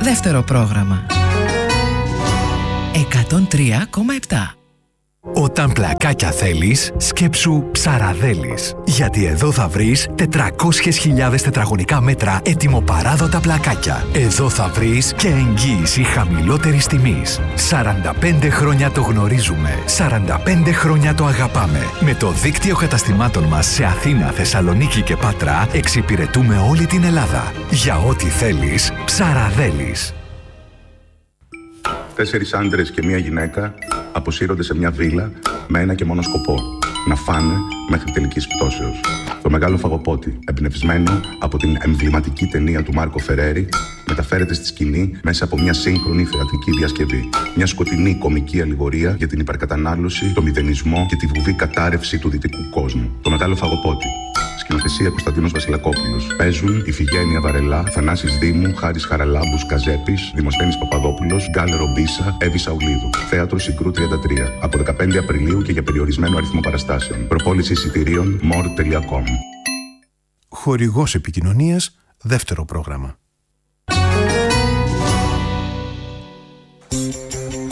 Δεύτερο πρόγραμμα. 103,7. Όταν πλακάκια θέλεις, σκέψου Ψαραδέλης. Γιατί εδώ θα βρεις 400.000 τετραγωνικά μέτρα ετοιμοπαράδοτα πλακάκια. Εδώ θα βρεις και εγγύηση χαμηλότερης τιμής. 45 χρόνια το γνωρίζουμε. 45 χρόνια το αγαπάμε. Με το δίκτυο καταστημάτων μας σε Αθήνα, Θεσσαλονίκη και Πάτρα εξυπηρετούμε όλη την Ελλάδα. Για ό,τι θέλεις, Ψαραδέλης. 4 άντρες και 1 γυναίκα αποσύρονται σε μια βίλα με ένα και μόνο σκοπό: να φάνε μέχρι τελικής πτώσεως. Το μεγάλο φαγοπότη, εμπνευσμένο από την εμβληματική ταινία του Μάρκο Φερέρι, μεταφέρεται στη σκηνή μέσα από μια σύγχρονη θεατρική διασκευή. Μια σκοτεινή κομική αλληγορία για την υπερκατανάλωση, το μηδενισμό και τη βουβή κατάρρευση του δυτικού κόσμου. Το μεγάλο φαγοπότη. Σκηνοθεσία Κωνσταντίνος Βασιλακόπουλος. Παίζουν Ιφηγένεια Βαρελά, Θανάσης Δήμου, Χάρης Χαραλάμπους Καζέπης, Δημοσθένης Παπαδόπουλος, Γκάλ Ρομπίσα, Εύη Σαουλίδου. Θέατρο Συγκρού 33. Από 15 Απριλίου και για περιορισμένο αριθμό παραστάσεων. Προπόληση εισιτηρίων more.com. Χορηγός επικοινωνίας, δεύτερο πρόγραμμα.